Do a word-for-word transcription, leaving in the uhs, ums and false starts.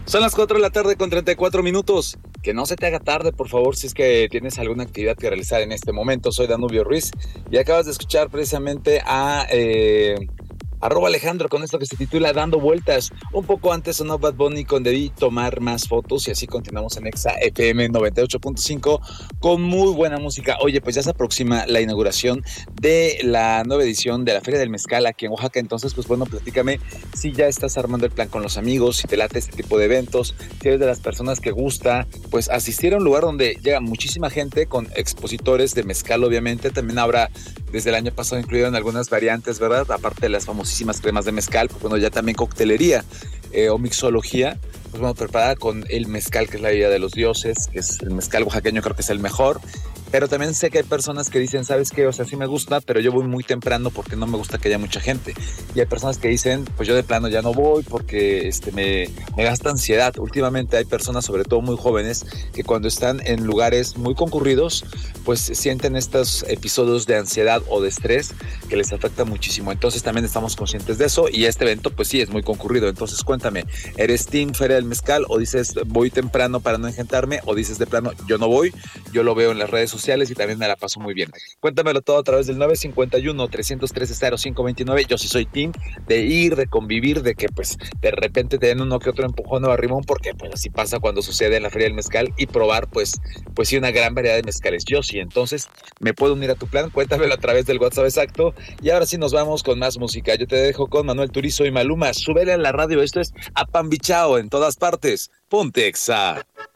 Son las cuatro de la tarde con treinta y cuatro minutos. Que no se te haga tarde, por favor, si es que tienes alguna actividad que realizar en este momento. Soy Danubio Ruiz y acabas de escuchar precisamente a... Eh, Arroba Alejandro con esto que se titula Dando Vueltas. Un poco antes sonó Bad Bunny con Debí Tomar Más Fotos y así continuamos en Exa F M noventa y ocho punto cinco con muy buena música. Oye, pues ya se aproxima la inauguración de la nueva edición de la Feria del Mezcal aquí en Oaxaca. Entonces, pues bueno, platícame si ya estás armando el plan con los amigos, si te late este tipo de eventos, si eres de las personas que gusta, pues asistir a un lugar donde llega muchísima gente con expositores de mezcal, obviamente. También habrá desde el año pasado incluido en algunas variantes, ¿verdad? Aparte de las famosísimas cremas de mezcal, pues bueno, ya también coctelería eh, o mixología, pues bueno, preparada con el mezcal, que es la bebida de los dioses, que es el mezcal oaxaqueño, creo que es el mejor. Pero también sé que hay personas que dicen, ¿sabes qué? O sea, sí me gusta, pero yo voy muy temprano porque no me gusta que haya mucha gente. Y hay personas que dicen, pues yo de plano ya no voy porque este, me, me gasta ansiedad. Últimamente hay personas, sobre todo muy jóvenes, que cuando están en lugares muy concurridos, pues sienten estos episodios de ansiedad o de estrés que les afecta muchísimo. Entonces también estamos conscientes de eso y este evento pues sí es muy concurrido. Entonces cuéntame, ¿eres team Feria del Mezcal o dices voy temprano para no engentarme o dices de plano yo no voy? Yo lo veo en las redes sociales y también me la paso muy bien. Cuéntamelo todo a través del nueve cinco uno, tres uno tres, cero cinco dos nueve. Yo sí soy team de ir, de convivir, de que pues de repente te den uno que otro empujón o arrimón, porque pues así pasa cuando sucede en la Feria del Mezcal, y probar pues, pues sí una gran variedad de mezcales. Yo sí, entonces me puedo unir a tu plan, cuéntamelo a través del WhatsApp exacto. Y ahora sí nos vamos con más música. Yo te dejo con Manuel Turizo y Maluma. Súbele a la radio, esto es Apambichao en todas partes. Ponte Exa.